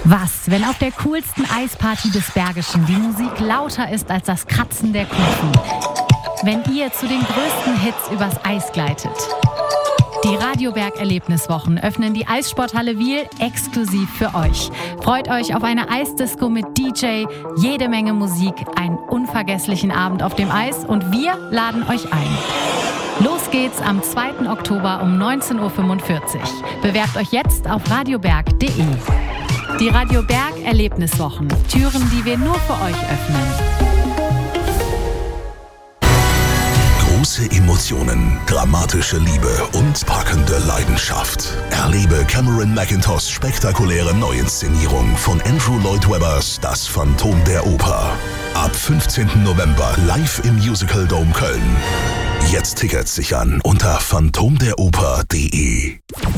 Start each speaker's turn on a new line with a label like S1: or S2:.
S1: Was, wenn auf der coolsten Eisparty des Bergischen die Musik lauter ist als das Kratzen der Kufen? Wenn ihr zu den größten Hits übers Eis gleitet? Die Radioberg-Erlebniswochen öffnen die Eissporthalle Wiel exklusiv für euch. Freut euch auf eine Eisdisco mit DJ, jede Menge Musik, einen unvergesslichen Abend auf dem Eis und wir laden euch ein. Los geht's am 2. Oktober um 19.45 Uhr. Bewerbt euch jetzt auf radioberg.de. Die Radio Berg Erlebniswochen. Türen, die wir nur für euch öffnen.
S2: Große Emotionen, dramatische Liebe und packende Leidenschaft. Erlebe Cameron Mackintoshs spektakuläre Neuinszenierung von Andrew Lloyd Webbers Das Phantom der Oper. Ab 15. November live im Musical Dome Köln. Jetzt Tickets sichern unter phantomderoper.de.